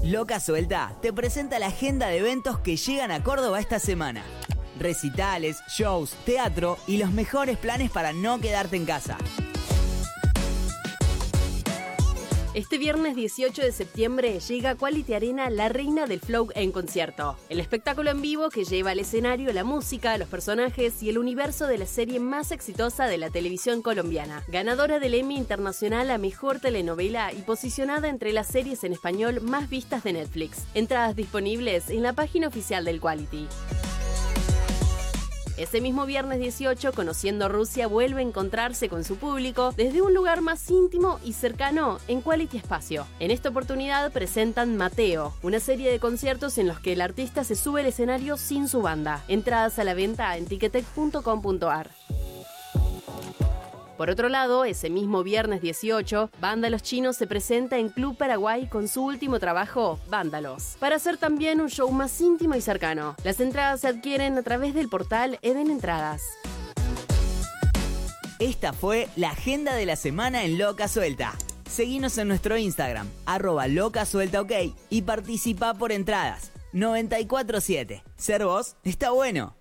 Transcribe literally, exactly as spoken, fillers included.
Loca Suelta te presenta la agenda de eventos que llegan a Córdoba esta semana. Recitales, shows, teatro y los mejores planes para no quedarte en casa. Este viernes dieciocho de septiembre llega a Quality Arena La Reina del Flow en concierto. El espectáculo en vivo que lleva al escenario la música, los personajes y el universo de la serie más exitosa de la televisión colombiana. Ganadora del Emmy Internacional a Mejor Telenovela y posicionada entre las series en español más vistas de Netflix. Entradas disponibles en la página oficial del Quality. Ese mismo viernes dieciocho, Conociendo Rusia vuelve a encontrarse con su público desde un lugar más íntimo y cercano en Quality Espacio. En esta oportunidad presentan Mateo, una serie de conciertos en los que el artista se sube al escenario sin su banda. Entradas a la venta en ticketek punto com punto ar. Por otro lado, ese mismo viernes dieciocho, Vándalos Chinos se presenta en Club Paraguay con su último trabajo, Vándalos, para hacer también un show más íntimo y cercano. Las entradas se adquieren a través del portal Eden Entradas. Esta fue la agenda de la semana en Loca Suelta. Seguinos en nuestro Instagram, arroba Loca Suelta OK, y participa por entradas. noventa y cuatro siete. Ser vos está bueno.